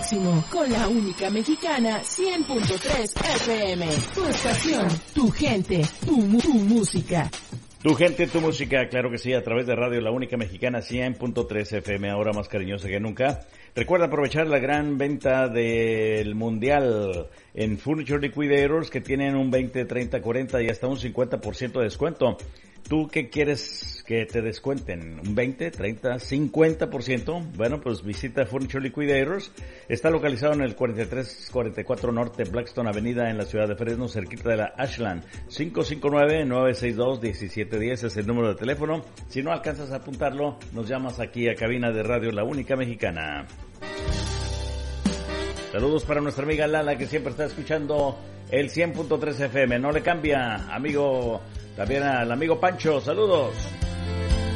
máximo con la única mexicana 100.3 FM. Tu estación, tu gente, tu música. Tu gente, tu música, claro que sí, a través de Radio La Única Mexicana 100.3 FM, ahora más cariñosa que nunca. Recuerda aprovechar la gran venta del Mundial en Furniture Liquidators, que tienen un 20, 30, 40 y hasta un 50% de descuento. ¿Tú qué quieres que te descuenten? ¿Un 20, 30, 50%? Bueno, pues visita Furniture Liquidators. Está localizado en el 4344 Norte Blackstone Avenida en la ciudad de Fresno, cerquita de la Ashland. 559-962-1710 es el número de teléfono. Si no alcanzas a apuntarlo, nos llamas aquí a cabina de Radio La Única Mexicana. Saludos para nuestra amiga Lala, que siempre está escuchando el 100.3 FM. No le cambia, amigo. También al amigo Pancho, saludos.